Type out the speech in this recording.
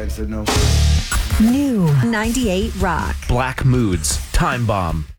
said no. New 98 Rock. Black Moods, Time Bomb.